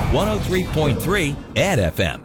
103.3 Ed FM.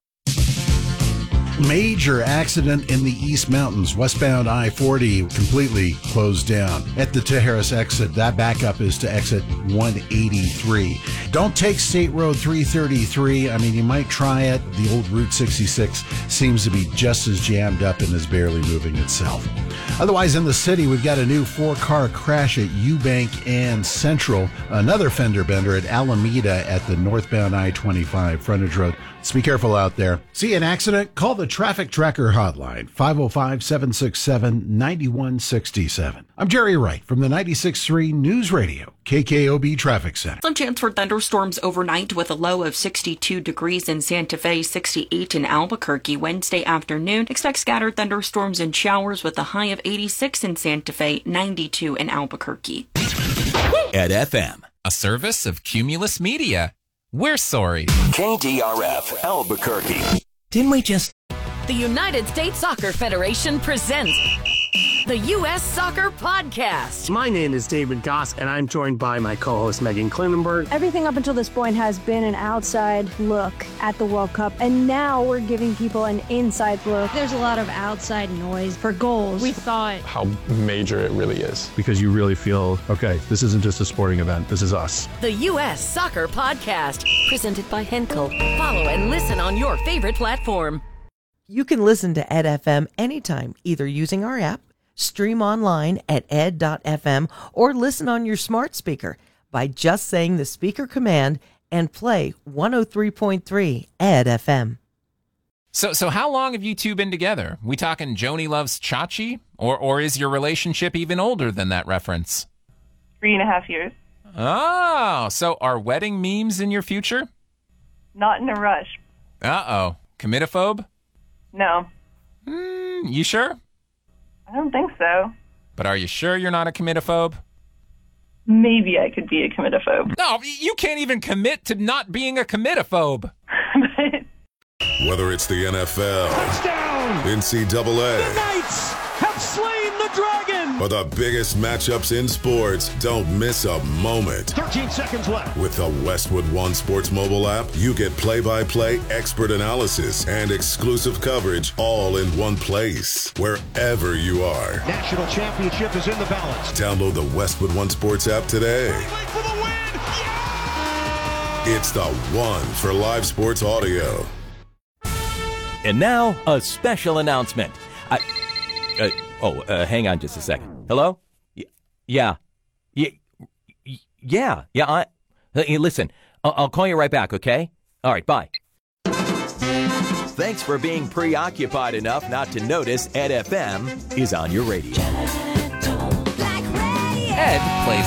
Major accident in the East Mountains. Westbound I-40 completely closed down. At the Tijeras exit, that backup is to exit 183. Don't take State Road 333. I mean, you might try it. The old Route 66 seems to be just as jammed up and is barely moving itself. Otherwise, in the city, we've got a new 4-car crash at Eubank and Central. Another fender bender at Alameda at the northbound I-25 frontage road. So be careful out there. See an accident? Call the Traffic Tracker hotline, 505-767-9167. I'm Jerry Wright from the 96.3 News Radio, KKOB Traffic Center. Some chance for thunderstorms overnight with a low of 62 degrees in Santa Fe, 68 in Albuquerque. Wednesday afternoon, expect scattered thunderstorms and showers with a high of 86 in Santa Fe, 92 in Albuquerque. Ed FM. A service of Cumulus Media. We're sorry. KDRF, Albuquerque. Didn't we just... The United States Soccer Federation presents the U.S. Soccer Podcast. My name is David Goss, and I'm joined by my co-host Megan Klinenberg. Everything up until this point has been an outside look at the World Cup, and now we're giving people an inside look. There's a lot of outside noise for goals. We thought how major it really is. Because you really feel, okay, this isn't just a sporting event, this is us. The U.S. Soccer Podcast, presented by Henkel. Follow and listen on your favorite platform. You can listen to Ed FM anytime, either using our app, stream online at ed.fm, or listen on your smart speaker by just saying the speaker command and play 103.3 Ed FM. So how long have you two been together? We talking Joni loves Chachi? Or is your relationship even older than that reference? 3.5 years. Oh, so are wedding memes in your future? Not in a rush. Uh-oh. Committophobe? No. You sure? I don't think so. But are you sure you're not a committophobe? Maybe I could be a committophobe. No, you can't even commit to not being a committophobe. Whether it's the NFL, touchdown, NCAA, the Knights have slain the dragon, or the biggest matchups in sports, don't miss a moment. 13 seconds left. With the Westwood One Sports mobile app, you get play-by-play expert analysis and exclusive coverage all in one place, wherever you are. National championship is in the balance. Download the Westwood One Sports app today. For the win. Yeah! It's the one for live sports audio. And now, a special announcement. Hang on just a second. Hello? Yeah. Hey, listen, I'll call you right back, okay? All right, bye. Thanks for being preoccupied enough not to notice Ed FM is on your radio. Ed plays